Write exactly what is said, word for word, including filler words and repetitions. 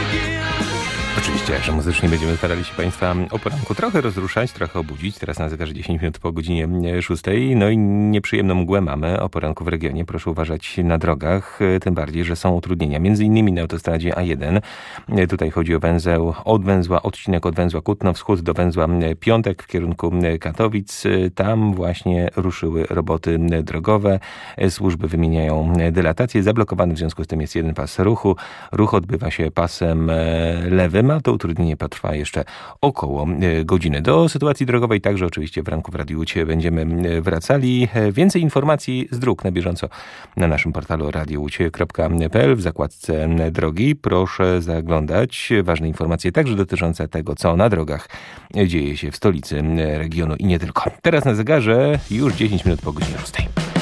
Oczywiście, że muzycznie będziemy starali się Państwa o poranku trochę rozruszać, trochę obudzić. Teraz na zegarze dziesięć minut po godzinie szóstej. No i nieprzyjemną mgłę mamy o poranku w regionie. Proszę uważać na drogach, tym bardziej, że są utrudnienia. Między innymi na autostradzie A jeden. Tutaj chodzi o węzeł od węzła, odcinek od węzła Kutno, wschód do węzła Piątek w kierunku Katowic. Tam właśnie ruszyły roboty drogowe. Służby wymieniają dylatację. Zablokowany w związku z tym jest jeden pas ruchu. Ruch odbywa się pasem lewym, a to utrudnienie potrwa jeszcze około godziny. Do sytuacji drogowej także oczywiście w ranku w Radiu Łódź będziemy wracali. Więcej informacji z dróg na bieżąco na naszym portalu radio łódź kropka p l w zakładce drogi. Proszę zaglądać. Ważne informacje także dotyczące tego, co na drogach dzieje się w stolicy regionu i nie tylko. Teraz na zegarze już dziesięć minut po godzinie szóstej.